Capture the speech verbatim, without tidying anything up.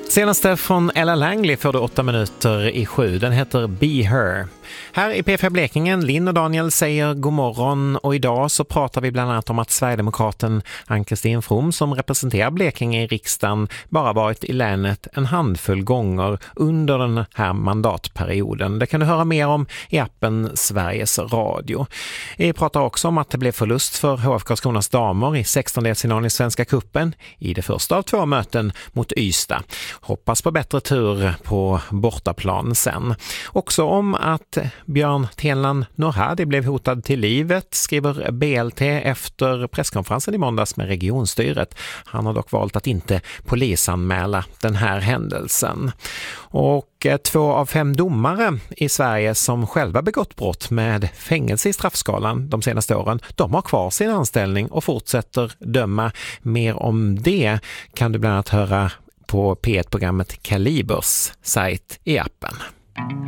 Senaste från Ella Langley får du åtta minuter i sju. Den heter Be Her. Här i P F Blekingen, Linn och Daniel säger god morgon, och idag så pratar vi bland annat om att Sverigedemokraten Ann-Kristin From, som representerar Blekinge i riksdagen, bara varit i länet en handfull gånger under den här mandatperioden. Det kan du höra mer om i appen Sveriges Radio. Vi pratar också om att det blev förlust för H F Karlskronas damer i sextondelsfinalen i Svenska kuppen i det första av två möten mot Ystad. Hoppas på bättre tur på bortaplan sen. Också om att Björn Tenland Norhadi blev hotad till livet, skriver B L T efter presskonferensen i måndags med regionstyret. Han har dock valt att inte polisanmäla den här händelsen. Och två av fem domare i Sverige som själva begått brott med fängelse i straffskalan de senaste åren, de har kvar sin anställning och fortsätter döma. Mer om det kan du bland annat höra på P ett-programmet Kalibers sajt i appen.